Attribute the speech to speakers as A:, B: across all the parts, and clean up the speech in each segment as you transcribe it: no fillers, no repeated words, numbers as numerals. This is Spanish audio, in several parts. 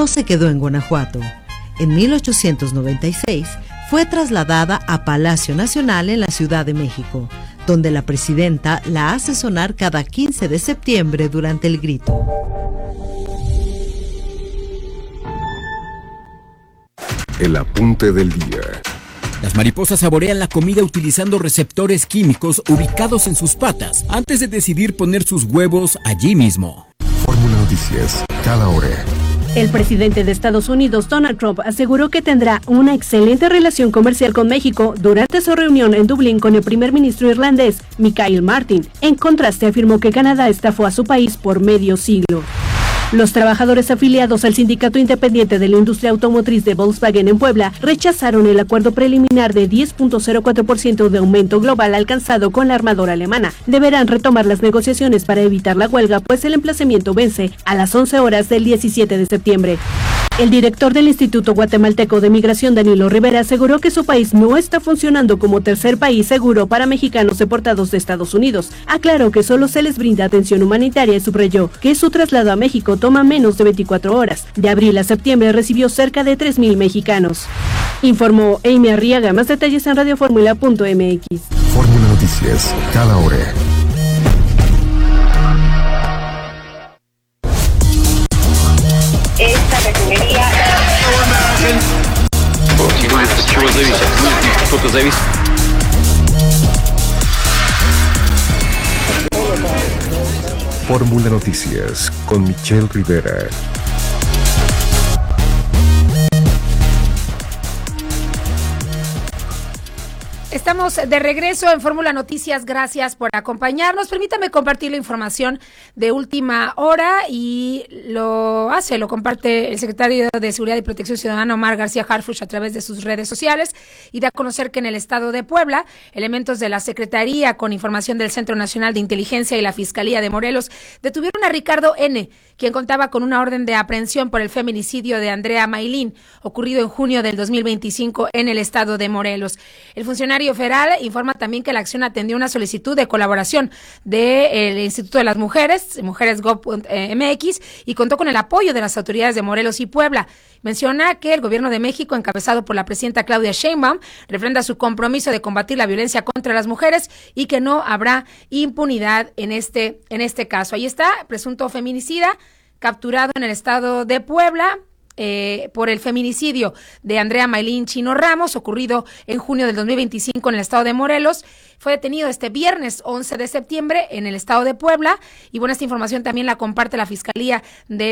A: no se quedó en Guanajuato. En 1896 fue trasladada a Palacio Nacional en la Ciudad de México, donde la presidenta la hace sonar cada 15 de septiembre durante el grito.
B: El apunte del día.
C: Las mariposas saborean la comida utilizando receptores químicos ubicados en sus patas antes de decidir poner sus huevos allí mismo.
B: Fórmula Noticias, cada hora.
D: El presidente de Estados Unidos, Donald Trump, aseguró que tendrá una excelente relación comercial con México durante su reunión en Dublín con el primer ministro irlandés, Michael Martin. En contraste, afirmó que Canadá estafó a su país por medio siglo. Los trabajadores afiliados al Sindicato Independiente de la Industria Automotriz de Volkswagen en Puebla rechazaron el acuerdo preliminar de 10.04% de aumento global alcanzado con la armadora alemana. Deberán retomar las negociaciones para evitar la huelga, pues el emplazamiento vence a las 11 horas del 17 de septiembre. El director del Instituto Guatemalteco de Migración, Danilo Rivera, aseguró que su país no está funcionando como tercer país seguro para mexicanos deportados de Estados Unidos. Aclaró que solo se les brinda atención humanitaria y subrayó que su traslado a México toma menos de 24 horas. De abril a septiembre recibió cerca de 3,000 mexicanos. Informó Amy Arriaga. Más detalles en radioformula.mx.
B: Fórmula Noticias, cada hora.
E: Esta refinería...
B: Fórmula Noticias con Michelle Rivera.
F: Estamos de regreso en Fórmula Noticias. Gracias por acompañarnos. Permítame compartir la información de última hora y lo comparte el secretario de Seguridad y Protección Ciudadana, Omar García Harfuch, a través de sus redes sociales, y da a conocer que en el estado de Puebla, elementos de la Secretaría con información del Centro Nacional de Inteligencia y la Fiscalía de Morelos detuvieron a Ricardo N., quien contaba con una orden de aprehensión por el feminicidio de Andrea Maylin, ocurrido en junio del 2025 en el estado de Morelos. El funcionario federal informa también que la acción atendió una solicitud de colaboración del Instituto de las Mujeres, mujeres.gov.mx, y contó con el apoyo de las autoridades de Morelos y Puebla. Menciona que el gobierno de México, encabezado por la presidenta Claudia Sheinbaum, refrenda su compromiso de combatir la violencia contra las mujeres y que no habrá impunidad en este caso. Ahí está, presunto feminicida, capturado en el estado de Puebla por el feminicidio de Andrea Maylin Chino Ramos, ocurrido en junio del 2025 en el estado de Morelos. Fue detenido este viernes 11 de septiembre en el estado de Puebla, y bueno, esta información también la comparte la Fiscalía de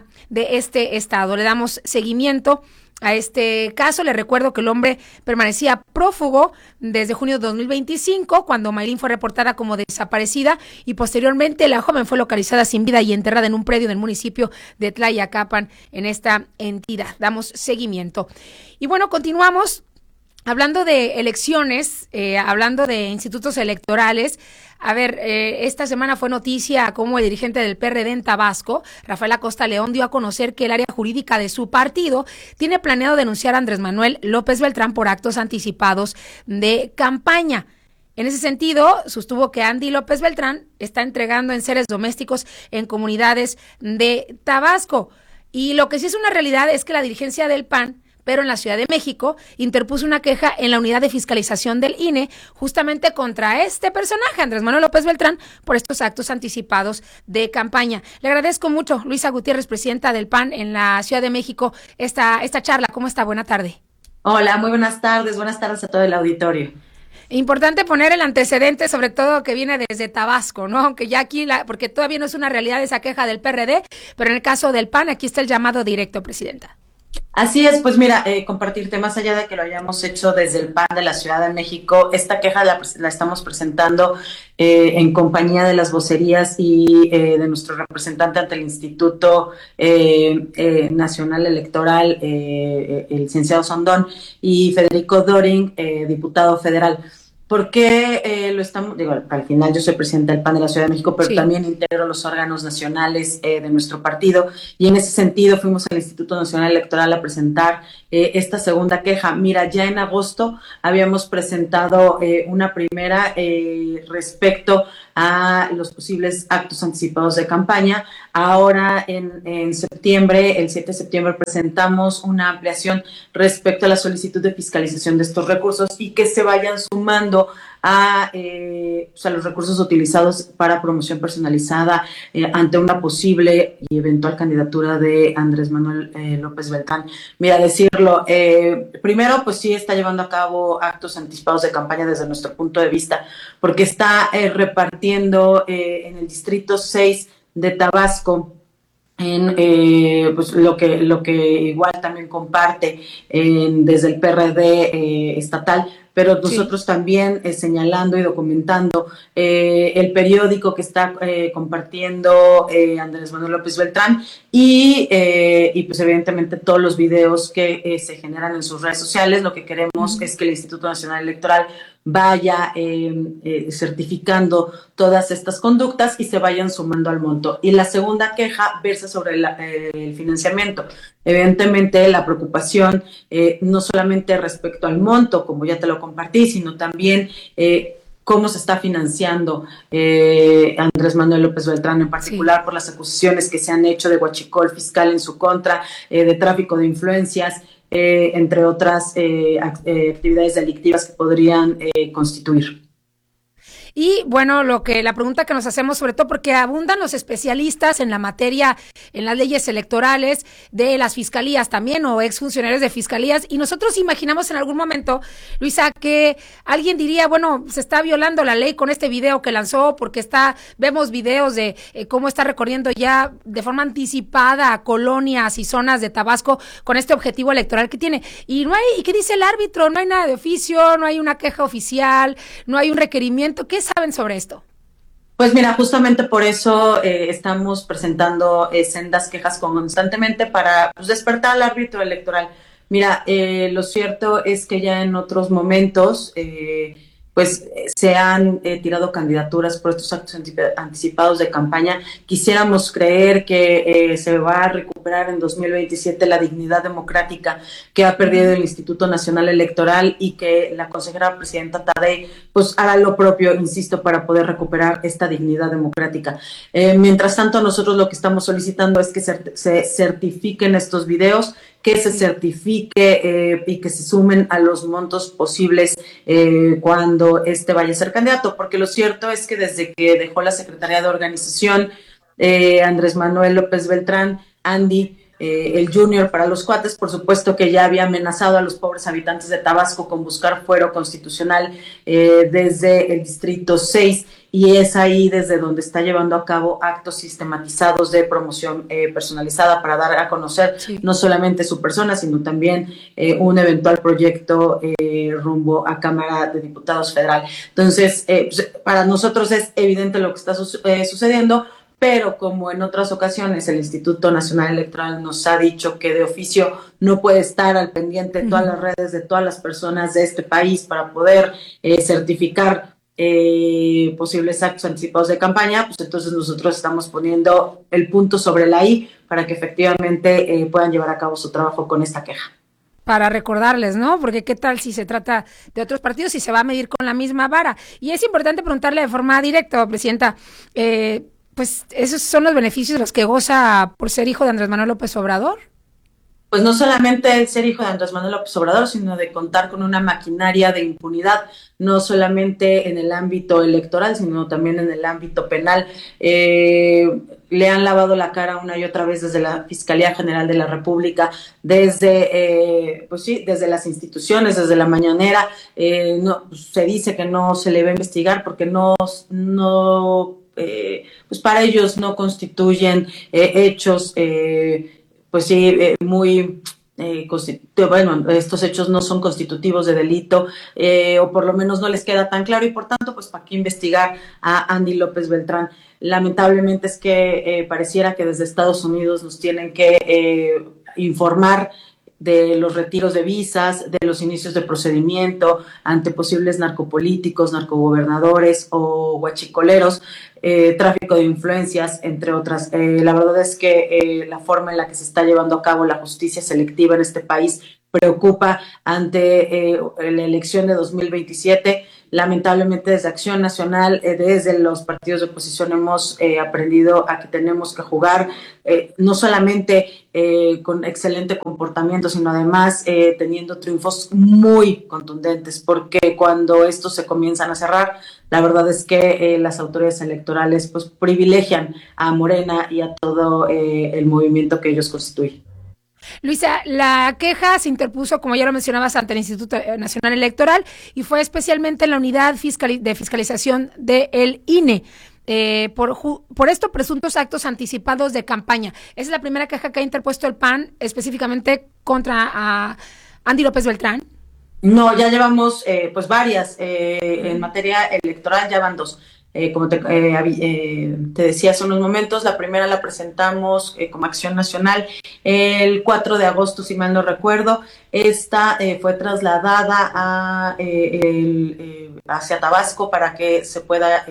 F: este estado. Le damos seguimiento a este caso. Le recuerdo que el hombre permanecía prófugo desde junio de 2025, cuando Maylin fue reportada como desaparecida, y posteriormente la joven fue localizada sin vida y enterrada en un predio del municipio de Tlayacapan, en esta entidad. Damos seguimiento. Y bueno, continuamos hablando de elecciones, hablando de institutos electorales. A ver, esta semana fue noticia cómo el dirigente del PRD en Tabasco, Rafael Acosta León, dio a conocer que el área jurídica de su partido tiene planeado denunciar a Andrés Manuel López Beltrán por actos anticipados de campaña. En ese sentido, sostuvo que Andy López Beltrán está entregando enseres domésticos en comunidades de Tabasco. Y lo que sí es una realidad es que la dirigencia del PAN, pero en la Ciudad de México, interpuso una queja en la unidad de fiscalización del INE justamente contra este personaje, Andrés Manuel López Beltrán, por estos actos anticipados de campaña. Le agradezco mucho, Luisa Gutiérrez, presidenta del PAN en la Ciudad de México, esta charla. ¿Cómo está? Buena tarde.
G: Hola, muy buenas tardes a todo el auditorio.
F: Importante poner el antecedente, sobre todo que viene desde Tabasco, ¿no? Aunque ya aquí, porque todavía no es una realidad esa queja del PRD, pero en el caso del PAN, aquí está el llamado directo, presidenta.
G: Así es, pues mira, compartirte, más allá de que lo hayamos hecho desde el PAN de la Ciudad de México, esta queja la estamos presentando en compañía de las vocerías y de nuestro representante ante el Instituto Nacional Electoral, el licenciado Sondón, y Federico Doring, diputado federal. ¿Por qué lo estamos? Digo, al final yo soy presidenta del PAN de la Ciudad de México, pero
F: Sí.
G: también integro los órganos nacionales de nuestro partido, y en ese sentido fuimos al Instituto Nacional Electoral a presentar esta segunda queja. Mira, ya en agosto habíamos presentado una primera respecto a los posibles actos anticipados de campaña. Ahora en septiembre, el 7 de septiembre, presentamos una ampliación respecto a la solicitud de fiscalización de estos recursos y que se vayan sumando a los recursos utilizados para promoción personalizada ante una posible y eventual candidatura de Andrés Manuel López Beltrán. Mira, decirlo, primero, pues sí está llevando a cabo actos anticipados de campaña desde nuestro punto de vista, porque está repartiendo en el distrito 6 de Tabasco, en pues lo que igual también comparte desde el PRD estatal, pero nosotros sí también señalando y documentando el periódico que está compartiendo Andrés Manuel López Beltrán y pues evidentemente todos los videos que se generan en sus redes sociales. Lo que queremos es que el Instituto Nacional Electoral vaya certificando todas estas conductas y se vayan sumando al monto. Y la segunda queja versa sobre el financiamiento. Evidentemente la preocupación no solamente respecto al monto, como ya te lo compartí, sino también cómo se está financiando Andrés Manuel López Beltrán, en particular por las acusaciones que se han hecho de huachicol fiscal en su contra, de tráfico de influencias, entre otras actividades delictivas que podrían constituir.
F: Y bueno, la pregunta que nos hacemos, sobre todo porque abundan los especialistas en la materia, en las leyes electorales de las fiscalías también, o exfuncionarios de fiscalías, y nosotros imaginamos en algún momento, Luisa, que alguien diría, bueno, se está violando la ley con este video que lanzó, porque vemos videos de cómo está recorriendo ya de forma anticipada colonias y zonas de Tabasco con este objetivo electoral que tiene. Y ¿qué dice el árbitro? No hay nada de oficio, no hay una queja oficial, no hay un requerimiento. ¿Qué saben sobre esto?
G: Pues mira, justamente por eso estamos presentando sendas quejas constantemente para despertar al árbitro electoral. Mira, lo cierto es que ya en otros momentos pues se han tirado candidaturas por estos actos anticipados de campaña. Quisiéramos creer que se va a recuperar en 2027 la dignidad democrática que ha perdido el Instituto Nacional Electoral y que la consejera presidenta Tadei pues hará lo propio, insisto, para poder recuperar esta dignidad democrática. Mientras tanto, nosotros lo que estamos solicitando es que se certifiquen estos videos, que se certifique y que se sumen a los montos posibles cuando vaya a ser candidato, porque lo cierto es que desde que dejó la Secretaría de Organización, Andrés Manuel López Beltrán, Andy, el Junior para los cuates, por supuesto que ya había amenazado a los pobres habitantes de Tabasco con buscar fuero constitucional desde el distrito 6, y es ahí desde donde está llevando a cabo actos sistematizados de promoción personalizada para dar a conocer no solamente su persona, sino también un eventual proyecto rumbo a Cámara de Diputados Federal. Entonces, pues, para nosotros es evidente lo que está sucediendo, pero como en otras ocasiones el Instituto Nacional Electoral nos ha dicho que de oficio no puede estar al pendiente de todas las redes de todas las personas de este país para poder certificar posibles actos anticipados de campaña, pues entonces nosotros estamos poniendo el punto sobre la I para que efectivamente puedan llevar a cabo su trabajo con esta queja.
F: Para recordarles, ¿no? Porque qué tal si se trata de otros partidos y se va a medir con la misma vara. Y es importante preguntarle de forma directa, presidenta, pues esos son los beneficios de los que goza por ser hijo de Andrés Manuel López Obrador.
G: Pues no solamente el ser hijo de Andrés Manuel López Obrador, sino de contar con una maquinaria de impunidad, no solamente en el ámbito electoral, sino también en el ámbito penal. Le han lavado la cara una y otra vez desde la Fiscalía General de la República, desde desde las instituciones, desde la mañanera. Se dice que no se le va a investigar porque pues para ellos no constituyen hechos estos hechos no son constitutivos de delito, o por lo menos no les queda tan claro, y por tanto, pues ¿para qué investigar a Andy López Beltrán? Lamentablemente es que pareciera que desde Estados Unidos nos tienen que informar de los retiros de visas, de los inicios de procedimiento ante posibles narcopolíticos, narcogobernadores o huachicoleros, tráfico de influencias, entre otras. La verdad es que la forma en la que se está llevando a cabo la justicia selectiva en este país preocupa ante la elección de 2027. Lamentablemente desde Acción Nacional, desde los partidos de oposición hemos aprendido a que tenemos que jugar no solamente con excelente comportamiento, sino además teniendo triunfos muy contundentes, porque cuando estos se comienzan a cerrar, la verdad es que las autoridades electorales pues privilegian a Morena y a todo el movimiento que ellos constituyen.
F: Luisa, la queja se interpuso, como ya lo mencionabas, ante el Instituto Nacional Electoral y fue especialmente en la unidad de fiscalización del INE. Por esto, presuntos actos anticipados de campaña. Esa es la primera queja que ha interpuesto el PAN específicamente contra Andy López Beltrán.
G: No, ya llevamos pues varias en materia electoral, ya van dos. Como te decía hace unos momentos, la primera la presentamos como Acción Nacional el 4 de agosto, si mal no recuerdo. Esta fue trasladada hacia Tabasco para que se pueda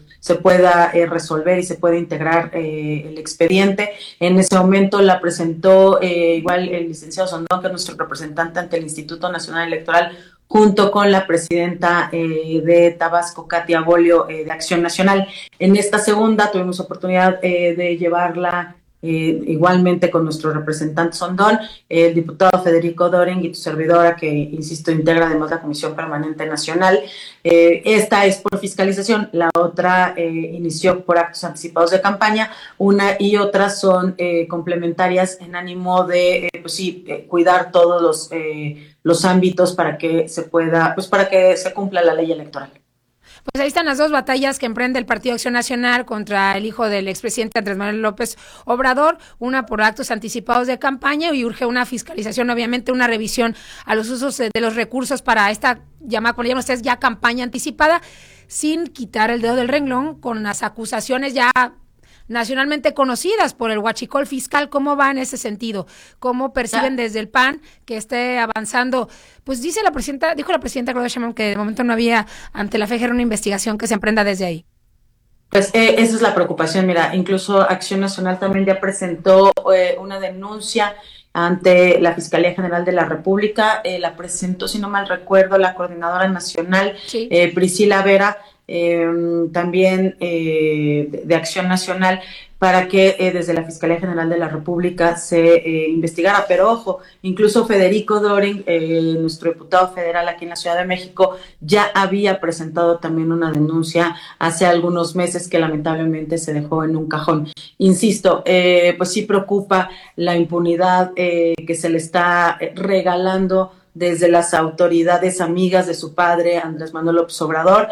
G: resolver y se pueda integrar el expediente. En ese momento la presentó igual el licenciado Sondón, que es nuestro representante ante el Instituto Nacional Electoral, junto con la presidenta de Tabasco, Katia Bolio, de Acción Nacional. En esta segunda tuvimos oportunidad de llevarla igualmente con nuestro representante Sondón, el diputado Federico Doring y tu servidora, que, insisto, integra además la Comisión Permanente Nacional. Esta es por fiscalización, la otra inició por actos anticipados de campaña. Una y otra son complementarias en ánimo de cuidar todos los ámbitos para que se pueda, pues para que se cumpla la ley electoral.
F: Pues ahí están las dos batallas que emprende el Partido Acción Nacional contra el hijo del expresidente Andrés Manuel López Obrador, una por actos anticipados de campaña y urge una fiscalización, obviamente una revisión a los usos de los recursos para esta llamada, como le llaman ustedes, ya campaña anticipada, sin quitar el dedo del renglón con las acusaciones ya nacionalmente conocidas por el huachicol fiscal. ¿Cómo va en ese sentido? ¿Cómo perciben desde el PAN que esté avanzando? Pues dijo la presidenta Claudia Sheinbaum que de momento no había ante la FGR una investigación que se emprenda desde ahí.
G: Pues esa es la preocupación. Mira, incluso Acción Nacional también ya presentó una denuncia ante la Fiscalía General de la República. La presentó, si no mal recuerdo, la coordinadora nacional, sí, Priscila Vera, también de Acción Nacional, para que desde la Fiscalía General de la República se investigara. Pero ojo, incluso Federico Doring, nuestro diputado federal aquí en la Ciudad de México, ya había presentado también una denuncia hace algunos meses que lamentablemente se dejó en un cajón. Insisto, pues sí preocupa la impunidad que se le está regalando desde las autoridades amigas de su padre, Andrés Manuel López Obrador.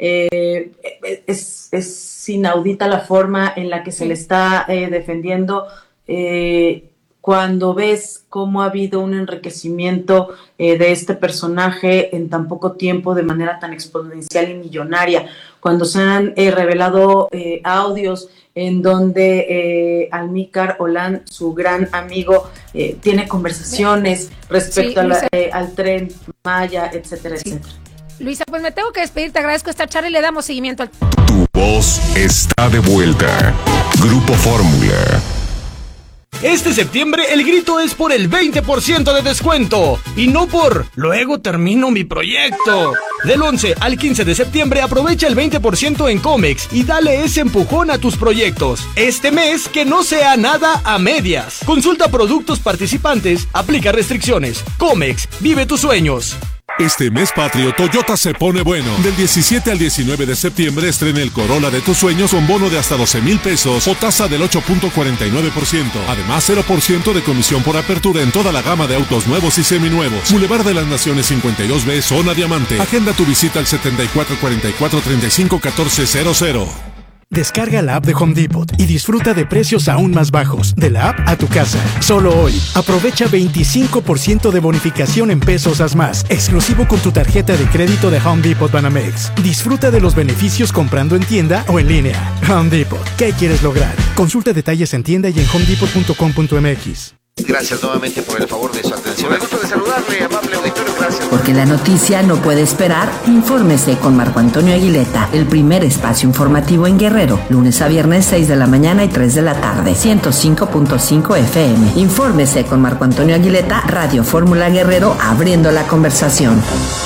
G: Es inaudita la forma en la que se le está defendiendo, cuando ves cómo ha habido un enriquecimiento de este personaje en tan poco tiempo de manera tan exponencial y millonaria, cuando se han revelado audios en donde Almícar Olán, su gran amigo, tiene conversaciones respecto al Tren Maya, etcétera, etcétera.
F: Luisa, pues me tengo que despedir, te agradezco esta charla y le damos seguimiento al...
B: Tu voz está de vuelta. Grupo Fórmula.
E: Este septiembre el grito es por el 20% de descuento y no por luego termino mi proyecto. Del 11 al 15 de septiembre aprovecha el 20% en Comex y dale ese empujón a tus proyectos. Este mes que no sea nada a medias. Consulta productos participantes, aplica restricciones. Comex, vive tus sueños.
H: Este mes patrio, Toyota se pone bueno. Del 17 al 19 de septiembre estrena el Corolla de tus sueños con bono de hasta 12,000 pesos o tasa del 8.49%. Además, 0% de comisión por apertura en toda la gama de autos nuevos y seminuevos. Boulevard de las Naciones 52B, Zona Diamante. Agenda tu visita al 7444-351400.
I: Descarga la app de Home Depot y disfruta de precios aún más bajos. De la app a tu casa. Solo hoy. Aprovecha 25% de bonificación en pesos haz más. Exclusivo con tu tarjeta de crédito de Home Depot Banamex. Disfruta de los beneficios comprando en tienda o en línea. Home Depot. ¿Qué quieres lograr? Consulta detalles en tienda y en homedepot.com.mx.
J: Gracias nuevamente por el favor de su atención. Me gusta de saludarle, amable auditorio, gracias.
K: Porque la noticia no puede esperar, infórmese con Marco Antonio Aguileta, el primer espacio informativo en Guerrero, lunes a viernes 6 de la mañana y 3 de la tarde, 105.5 FM. Infórmese con Marco Antonio Aguileta, Radio Fórmula Guerrero, abriendo la conversación.